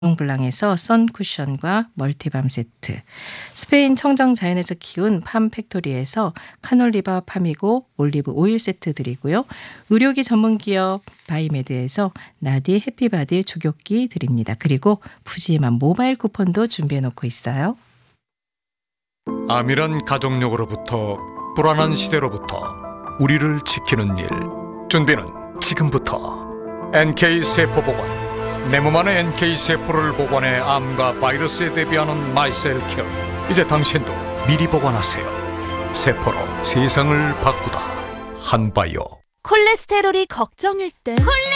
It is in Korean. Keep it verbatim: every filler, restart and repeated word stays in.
몽블랑에서 선쿠션과 멀티밤 세트, 스페인 청정 자연에서 키운 팜 팩토리에서 카놀리바 팜이고 올리브 오일 세트 드리고요. 의료기 전문기업 바이메드에서 나디 해피바디 조격기 드립니다. 그리고 푸짐한 모바일 쿠폰도 준비해 놓고 있어요. 암이란 가족력으로부터 불안한 시대로부터 우리를 지키는 일, 준비는 지금부터. 엔케이 세포보건, 내 몸 안의 엔케이 세포를 보관해 암과 바이러스에 대비하는 마이셀케어. 이제 당신도 미리 보관하세요. 세포로 세상을 바꾸다. 한바이오. 콜레스테롤이 걱정일 땐 콜레